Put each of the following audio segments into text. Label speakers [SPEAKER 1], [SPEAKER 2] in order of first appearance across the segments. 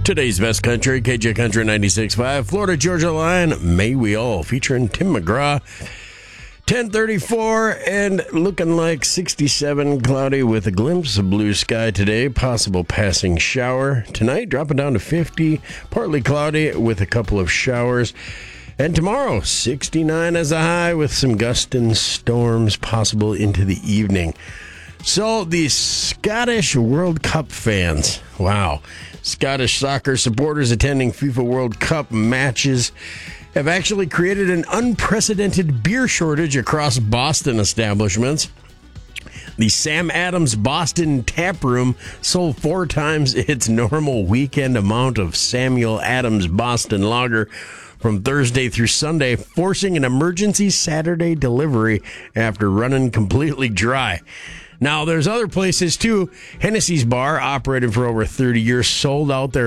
[SPEAKER 1] Today's best country, KJ Country 96.5, Florida Georgia Line, May We All, featuring Tim McGraw. 10:34 and looking like 67, cloudy with a glimpse of blue sky today. Possible passing shower tonight, dropping down to 50, partly cloudy with a couple of showers. And tomorrow, 69 as a high with some gusts and storms possible into the evening. So the Scottish World Cup fans, wow. Scottish soccer supporters attending FIFA World Cup matches have actually created an unprecedented beer shortage across Boston establishments. The Sam Adams Boston Tap Room sold 4 times its normal weekend amount of Samuel Adams Boston Lager from Thursday through Sunday, forcing an emergency Saturday delivery after running completely dry. Now, there's other places, too. Hennessy's Bar, operated for over 30 years, sold out their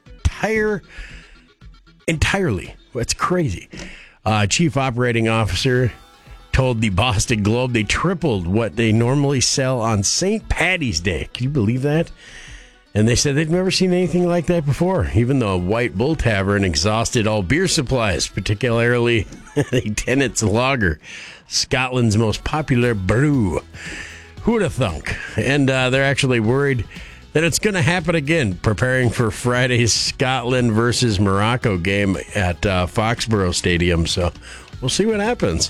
[SPEAKER 1] entirely. It's crazy. Chief Operating Officer told the Boston Globe they tripled what they normally sell on St. Paddy's Day. Can you believe that? And they said they'd never seen anything like that before. Even the White Bull Tavern exhausted all beer supplies, particularly the Tennent's Lager, Scotland's most popular brew. Who would have thunk? And they're actually worried that it's going to happen again, preparing for Friday's Scotland versus Morocco game at Foxborough Stadium. So we'll see what happens.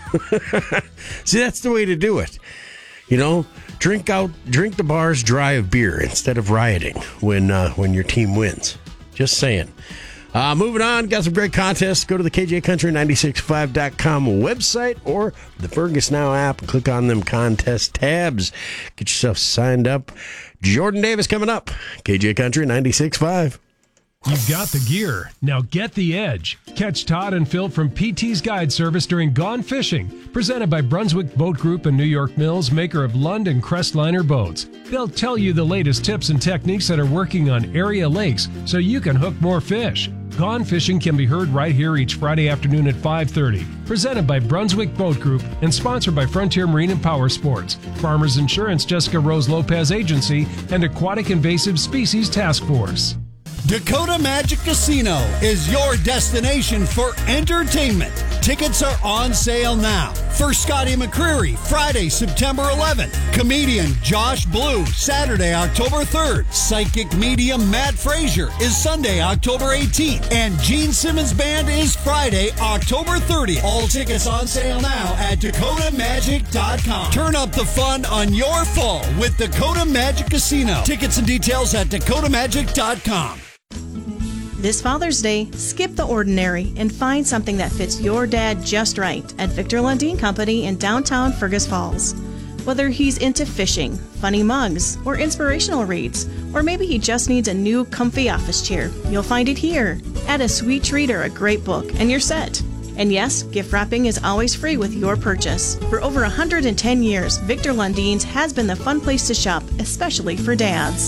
[SPEAKER 1] See, that's the way to do it. You know, drink the bars dry of beer instead of rioting when your team wins. Just saying. Moving on, got some great contests. Go to the KJCountry965.com website or the Fergus Now app and click on them contest tabs. Get yourself signed up. Jordan Davis coming up. KJ Country 96.5.
[SPEAKER 2] You've got the gear. Now get the edge. Catch Todd and Phil from PT's Guide Service during Gone Fishing, presented by Brunswick Boat Group and New York Mills, maker of Lund and Crestliner boats. They'll tell you the latest tips and techniques that are working on area lakes so you can hook more fish. Gone Fishing can be heard right here each Friday afternoon at 5:30. Presented by Brunswick Boat Group and sponsored by Frontier Marine and Power Sports, Farmers Insurance Jessica Rose Lopez Agency, and Aquatic Invasive Species Task Force.
[SPEAKER 3] Dakota Magic Casino is your destination for entertainment. Tickets are on sale now. For Scotty McCreery, Friday, September 11th. Comedian Josh Blue, Saturday, October 3rd. Psychic medium Matt Frazier is Sunday, October 18th. And Gene Simmons Band is Friday, October 30th. All tickets on sale now at DakotaMagic.com. Turn up the fun on your fall with Dakota Magic Casino. Tickets and details at DakotaMagic.com.
[SPEAKER 4] This Father's Day, skip the ordinary and find something that fits your dad just right at Victor Lundeen Company in downtown Fergus Falls. Whether he's into fishing, funny mugs, or inspirational reads, or maybe he just needs a new comfy office chair, you'll find it here. Add a sweet treat or a great book, and you're set. And yes, gift wrapping is always free with your purchase. For over 110 years, Victor Lundeen's has been the fun place to shop, especially for dads.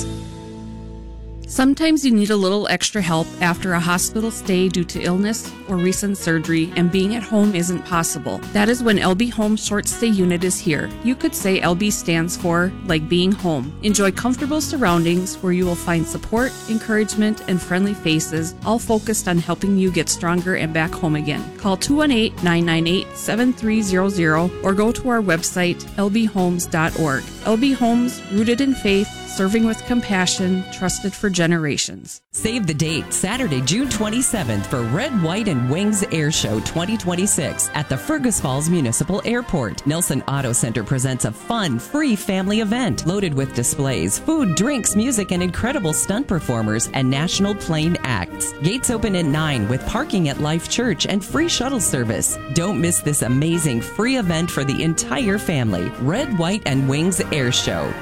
[SPEAKER 5] Sometimes you need a little extra help after a hospital stay due to illness or recent surgery, and being at home isn't possible. That is when LB Home Short Stay Unit is here. You could say LB stands for like being home. Enjoy comfortable surroundings where you will find support, encouragement, and friendly faces, all focused on helping you get stronger and back home again. Call 218-998-7300 or go to our website, lbhomes.org. LB Homes, rooted in faith, serving with compassion, trusted for generations.
[SPEAKER 6] Save the date, Saturday, June 27th for Red, White, and Wings Air Show 2026 at the Fergus Falls Municipal Airport. Nelson Auto Center presents a fun, free family event loaded with displays, food, drinks, music, and incredible stunt performers and national plane acts. Gates open at 9 with parking at Life Church and free shuttle service. Don't miss this amazing free event for the entire family. Red, White, and Wings Air Show.